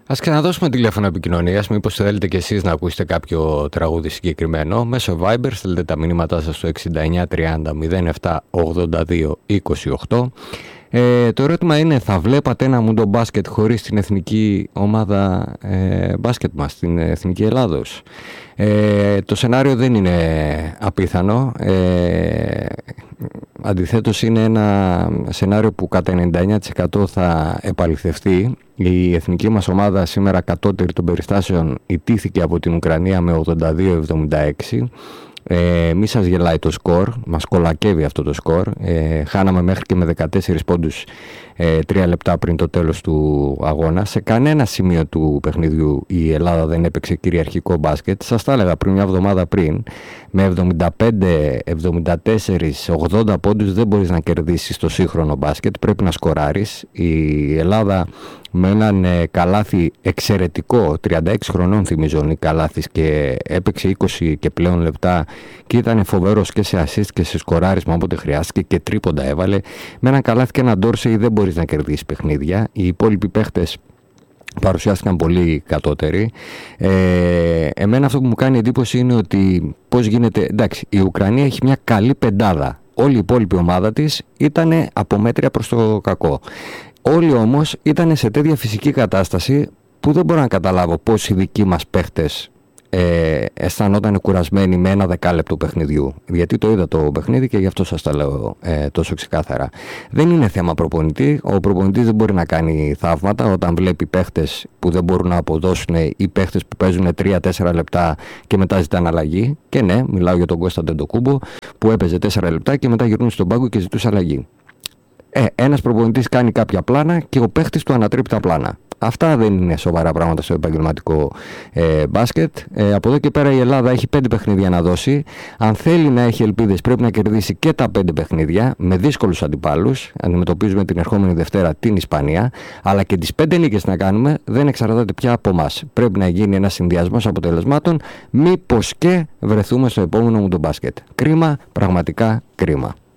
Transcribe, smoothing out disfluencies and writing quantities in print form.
Ας ξαναδώσουμε τηλέφωνο επικοινωνίας, μήπως θέλετε κι εσείς να ακούσετε κάποιο τραγούδι συγκεκριμένο. Μέσω Viber στέλνετε τα μηνύματά σας στο 6930 07 82 28. Το ερώτημα είναι, θα βλέπατε ένα μουντο μπάσκετ χωρίς την εθνική ομάδα μπάσκετ μας, την Εθνική Ελλάδος? Το σενάριο δεν είναι απίθανο. Αντιθέτως είναι ένα σενάριο που κατά 99% θα επαληθευτεί. Η εθνική μας ομάδα σήμερα κατώτερη των περιστάσεων ιτήθηκε από την Ουκρανία με 82-76. Μη σας γελάει το σκορ, μας κολακεύει αυτό το σκορ. Χάναμε μέχρι και με 14 πόντους 3 λεπτά πριν το τέλος του αγώνα. Σε κανένα σημείο του παιχνιδιού η Ελλάδα δεν έπαιξε κυριαρχικό μπάσκετ. Σας τα έλεγα πριν, μια εβδομάδα πριν, με 75, 74, 80 πόντους δεν μπορείς να κερδίσεις το σύγχρονο μπάσκετ, πρέπει να σκοράρεις. Η Ελλάδα με έναν καλάθι εξαιρετικό, 36 χρονών θυμίζω ο Καλάθης, και έπαιξε 20 και πλέον λεπτά και ήταν φοβερός και σε assist και σε σκοράρισμα όποτε χρειάστηκε και τρίποντα έβαλε. Με έναν καλάθι και έναν Ντόρσεϊ δεν μπορείς να κερδίσεις παιχνίδια. Οι υπόλοιποι παίχτες παρουσιάστηκαν πολύ κατώτεροι. Εμένα αυτό που μου κάνει εντύπωση είναι ότι πώς γίνεται, εντάξει, η Ουκρανία έχει μια καλή πεντάδα. Όλη η υπόλοιπη ομάδα της ήταν από μέτρια προς το κακό. Όλοι όμως ήταν σε τέτοια φυσική κατάσταση που δεν μπορώ να καταλάβω πώς οι δικοί μας παίχτες αισθανόταν κουρασμένοι με ένα δεκάλεπτο παιχνιδιού. Γιατί το είδα το παιχνίδι και γι' αυτό σας τα λέω τόσο ξεκάθαρα. Δεν είναι θέμα προπονητή. Ο προπονητής δεν μπορεί να κάνει θαύματα όταν βλέπει παίχτες που δεν μπορούν να αποδώσουν ή παίχτες που παίζουν 3-4 λεπτά και μετά ζητάνε αλλαγή. Και ναι, μιλάω για τον Κώστα Τεντοκούμπο που έπαιζε 4 λεπτά και μετά γυρνούσε στον πάγκο και ζητούσε αλλαγή. Ένας προπονητής κάνει κάποια πλάνα και ο παίχτης του ανατρέπει τα πλάνα. Αυτά δεν είναι σοβαρά πράγματα στο επαγγελματικό μπάσκετ. Από εδώ και πέρα η Ελλάδα έχει 5 παιχνίδια να δώσει. Αν θέλει να έχει ελπίδες πρέπει να κερδίσει και τα 5 παιχνίδια με δύσκολους αντιπάλους. Αντιμετωπίζουμε την ερχόμενη Δευτέρα την Ισπανία. Αλλά και τις 5 νίκες να κάνουμε δεν εξαρτάται πια από εμάς. Πρέπει να γίνει ένας συνδυασμός αποτελεσμάτων, μήπως και βρεθούμε στο επόμενο μου το μπάσκετ. Κρίμα, πραγματικά κρίμα.